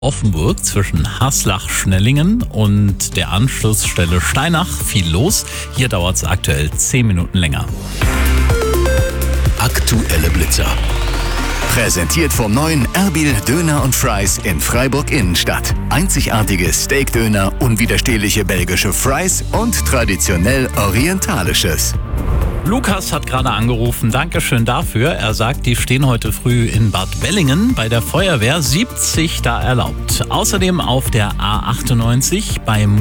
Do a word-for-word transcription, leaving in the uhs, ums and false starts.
Offenburg zwischen Haslach-Schnellingen und der Anschlussstelle Steinach viel los. Hier dauert es aktuell zehn Minuten länger. Aktuelle Blitzer. Präsentiert vom neuen Erbil Döner und Fries in Freiburg Innenstadt. Einzigartige Steakdöner, unwiderstehliche belgische Fries und traditionell orientalisches. Lukas hat gerade angerufen, Dankeschön dafür. Er sagt, die stehen heute früh in Bad Bellingen bei der Feuerwehr, siebzig da erlaubt. Außerdem auf der A achtundneunzig beim